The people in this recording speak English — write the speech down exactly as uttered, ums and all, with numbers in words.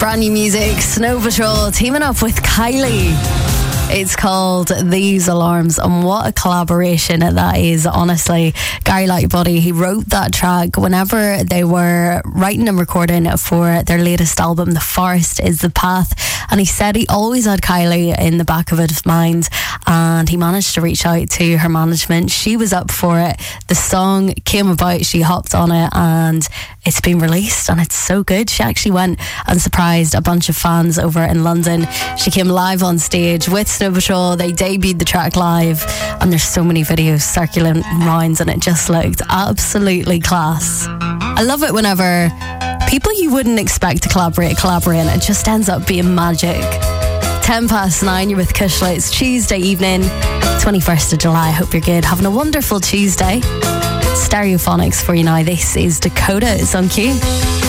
Brand new music, Snow Patrol teaming up with Kylie. It's called These Alarms, and what a collaboration that is, honestly. Gary Lightbody, he wrote that track whenever they were writing and recording for their latest album, The Forest is the Path, and he said he always had Kylie in the back of his mind, and he managed to reach out to her management. She was up for it. The song came about, she hopped on it, and it's been released, and it's so good. She actually went and surprised a bunch of fans over in London. She came live on stage with Snow Patrol. They debuted the track live, and there's so many videos circulating rounds, and it just looked absolutely class. I love it whenever people you wouldn't expect to collaborate collaborate and it just ends up being magic. ten past nine, you're with Kushla. It's Tuesday evening, twenty-first of July. I hope you're good, having a wonderful Tuesday. Stereophonics for you now. This is Dakota. It's on cue.